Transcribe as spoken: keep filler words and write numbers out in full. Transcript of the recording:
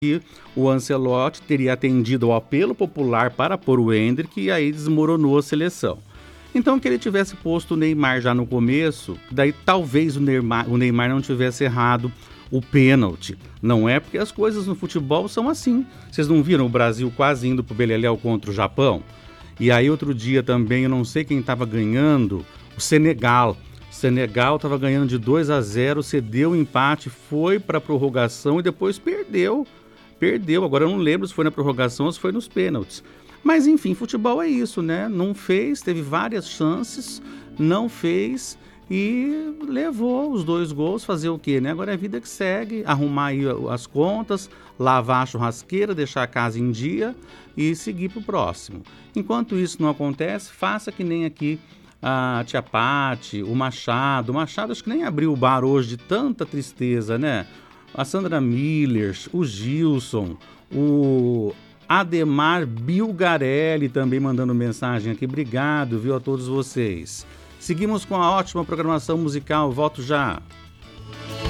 que o Ancelotti teria atendido ao apelo popular para pôr o Endrick e aí desmoronou a seleção. Então, que ele tivesse posto o Neymar já no começo, daí talvez o Neymar, o Neymar não tivesse errado o pênalti. Não é porque as coisas no futebol são assim. Vocês não viram o Brasil quase indo pro beleléu contra o Japão? E aí outro dia também, eu não sei quem estava ganhando, o Senegal. O Senegal estava ganhando de dois a zero, cedeu o empate, foi para a prorrogação e depois perdeu. Perdeu, agora eu não lembro se foi na prorrogação ou se foi nos pênaltis. Mas enfim, futebol é isso, né? Não fez, teve várias chances, não fez e levou os dois gols. Fazer o quê, né? Agora é a vida que segue, arrumar aí as contas, lavar a churrasqueira, deixar a casa em dia e seguir pro próximo. Enquanto isso não acontece, faça que nem aqui a tia Pati, o Machado. O Machado acho que nem abriu o bar hoje de tanta tristeza, né? A Sandra Miller, o Gilson, o Ademar Bilgarelli também mandando mensagem aqui. Obrigado, viu, a todos vocês. Seguimos com a ótima programação musical. Volto já.